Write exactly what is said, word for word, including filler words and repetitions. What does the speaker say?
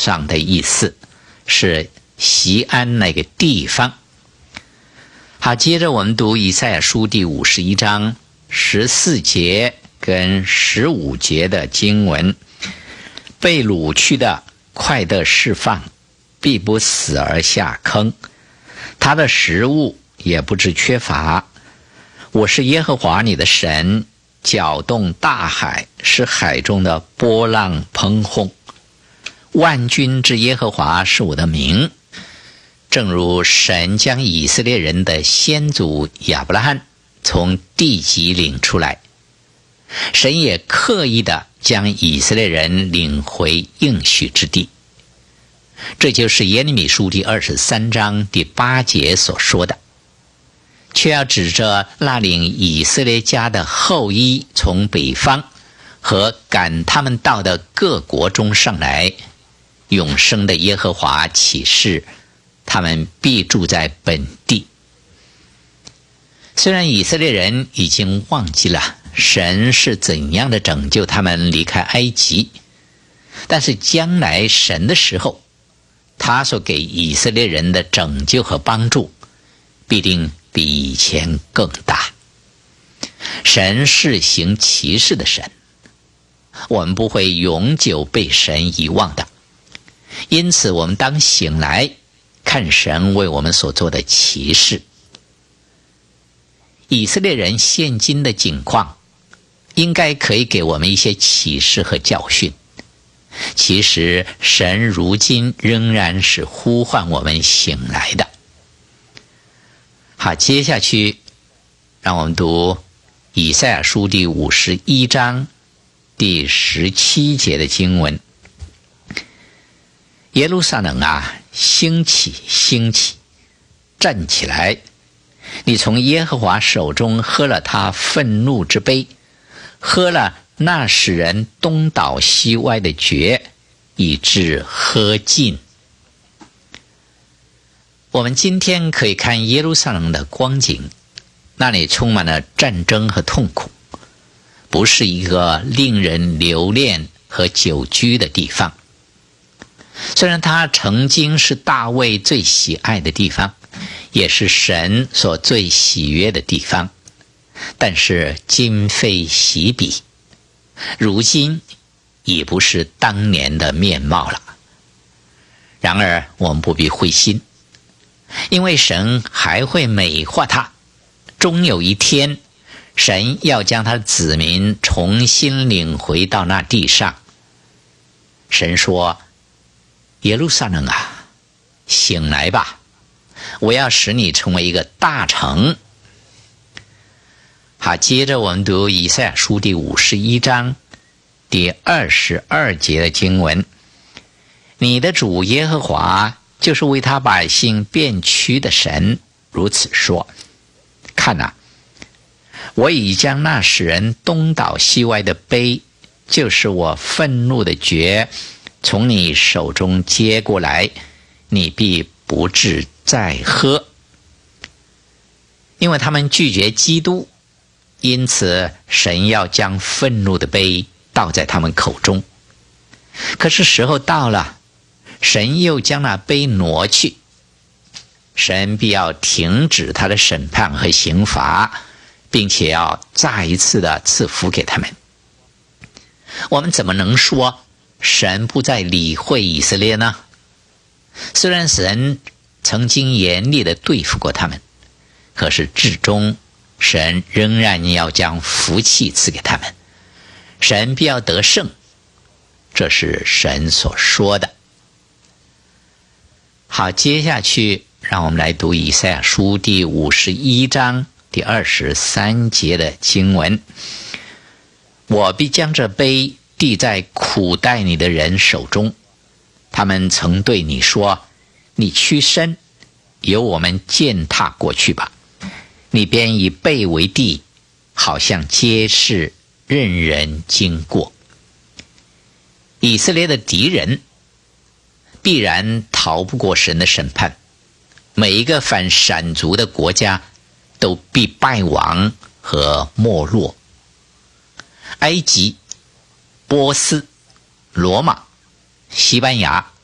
上的意思，是锡安那个地方。好，接着我们读以赛亚书第五十一章十四节跟十五节的经文。被掳去的快得释放，必不死而下坑，他的食物也不致缺乏。我是耶和华你的神，搅动大海，使海中的波浪喷轰。万军之耶和华是我的名，正如神将以色列人的先祖亚伯拉罕从地极领出来，神也刻意的将以色列人领回应许之地。这就是耶利米书第二十三章第八节所说的，却要指着那领以色列家的后裔从北方和赶他们到的各国中上来，永生的耶和华起誓，他们必住在本地。虽然以色列人已经忘记了神是怎样的拯救他们离开埃及，但是将来神的时候，他所给以色列人的拯救和帮助必定比以前更大。神是行奇事的神，我们不会永久被神遗忘的，因此我们当醒来看神为我们所做的奇事。以色列人现今的境况应该可以给我们一些启示和教训。其实神如今仍然是呼唤我们醒来的。好，接下去让我们读以赛亚书第五十一章第十七节的经文。耶路撒冷啊，兴起兴起，站起来，你从耶和华手中喝了他愤怒之杯，喝了那使人东倒西歪的爵，以致喝尽。我们今天可以看耶路撒冷的光景，那里充满了战争和痛苦，不是一个令人留恋和久居的地方。虽然它曾经是大卫最喜爱的地方，也是神所最喜悦的地方，但是今非昔比，如今已不是当年的面貌了。然而我们不必灰心，因为神还会美化它，终有一天神要将他的子民重新领回到那地上。神说，耶路撒冷啊，醒来吧，我要使你成为一个大城。好，接着我们读以赛亚书第五十一章第二十二节的经文。你的主耶和华就是为他百姓变屈的神，如此说，看啊，我已将那使人东倒西歪的杯，就是我愤怒的爵，从你手中接过来，你必不致再喝。因为他们拒绝基督，因此神要将愤怒的杯倒在他们口中。可是时候到了，神又将那杯挪去，神必要停止他的审判和刑罚，并且要再一次的赐福给他们。我们怎么能说神不再理会以色列呢？虽然神曾经严厉地对付过他们，可是至终神仍然要将福气赐给他们，神必要得胜，这是神所说的。好，接下去让我们来读以赛亚书第五十一章第二十三节的经文。我必将这杯递在苦待你的人手中，他们曾对你说，你屈身，由我们践踏过去吧，你便以背为地，好像街市任人经过。以色列的敌人必然逃不过神的审判，每一个反闪族的国家都必败亡和没落。埃及、波斯、罗马、西班牙